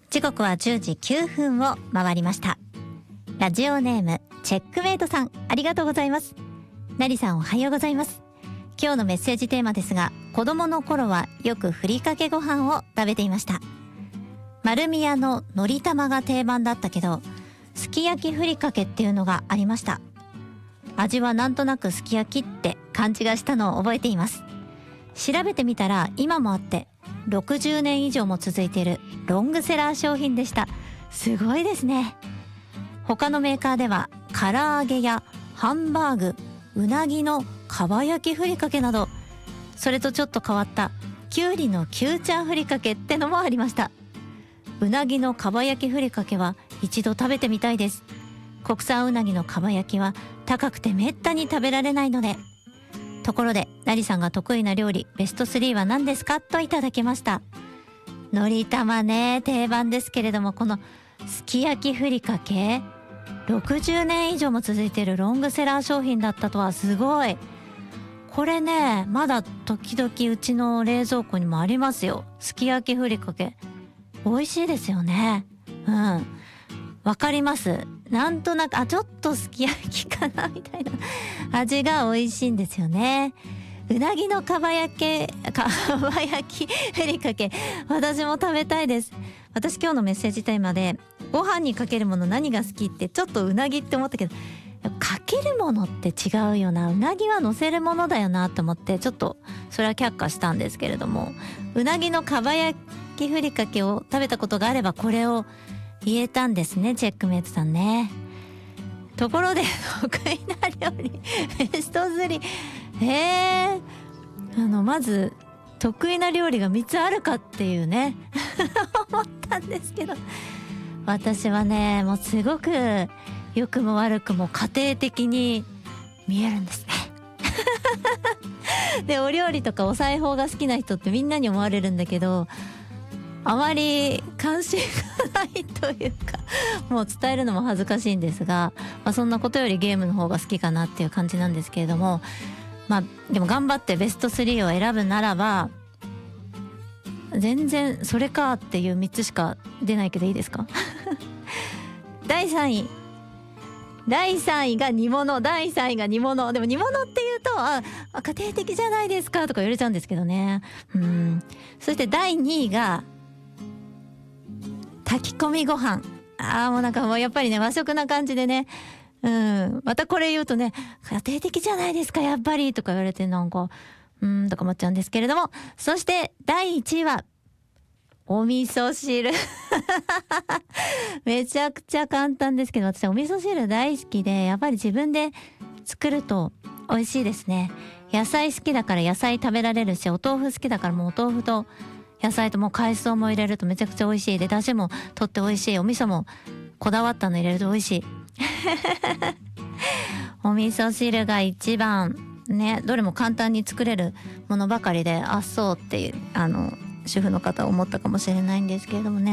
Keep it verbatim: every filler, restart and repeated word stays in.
時刻はじゅうじきゅうふんを回りました。ラジオネームチェックメイトさん、ありがとうございます。なりさん、おはようございます。今日のメッセージテーマですが、子供の頃はよくふりかけご飯を食べていました。丸美屋ののり玉が定番だったけど、すき焼きふりかけっていうのがありました。味はなんとなくすき焼きって感じがしたのを覚えています。調べてみたら今もあってろくじゅうねん以上も続いているロングセラー商品でした。すごいですね。他のメーカーでは唐揚げやハンバーグ、うなぎのかば焼きふりかけなど、それとちょっと変わったきゅうりのきゅうちゃんふりかけってのもありました。うなぎのかば焼きふりかけは一度食べてみたいです。国産うなぎのかば焼きは高くてめったに食べられないので。ところで、なりさんが得意な料理ベストスリーは何ですかといただきました。のり玉ね、定番ですけれども、このすき焼きふりかけろくじゅうねん以上も続いているロングセラー商品だったとはすごい。これね、まだ時々うちの冷蔵庫にもありますよ。すき焼きふりかけ美味しいですよね。うん、わかります。なんとなく、あ、ちょっとすき焼きかなみたいな味が美味しいんですよね。うなぎのかば焼きかば焼きふりかけ、私も食べたいです。私今日のメッセージテーマでご飯にかけるもの何が好きって、ちょっとうなぎって思ったけど、かけるものって違うよな、うなぎは乗せるものだよなと思って、ちょっとそれは却下したんですけれども、うなぎのかば焼きふりかけを食べたことがあればこれを言えたんですね、チェックメイトさんね。ところで得意な料理ベストスリー、へー、あのまず得意な料理がみっつあるかっていうね思ったんですけど、私はね、もうすごく良くも悪くも家庭的に見えるんですねで、お料理とかお裁縫が好きな人ってみんなに思われるんだけど、あまり関心がないというか、もう伝えるのも恥ずかしいんですが、まあ、そんなことよりゲームの方が好きかなっていう感じなんですけれども、まあでも頑張ってベストスリーを選ぶならば、全然それかっていうみっつしか出ないけどいいですかだいさんい、だいさんいが煮物、だいさんいが煮物。でも煮物っていうと、あ、家庭的じゃないですかとか言われちゃうんですけどね。うん。そしてだいにいが炊き込みご飯。ああ、もうなんかもうやっぱりね、和食な感じでね。うん。またこれ言うとね、家庭的じゃないですかやっぱりとか言われて、なんかうーんとか思っちゃうんですけれども。そしてだいいちいはお味噌汁めちゃくちゃ簡単ですけど、私お味噌汁大好きで、やっぱり自分で作ると美味しいですね。野菜好きだから野菜食べられるし、お豆腐好きだからもうお豆腐と野菜ともう海藻も入れるとめちゃくちゃ美味しい。で、出汁もとって美味しい。お味噌もこだわったの入れると美味しいお味噌汁が一番ね。どれも簡単に作れるものばかりで、あ、そうっていうあの主婦の方は思ったかもしれないんですけれどもね。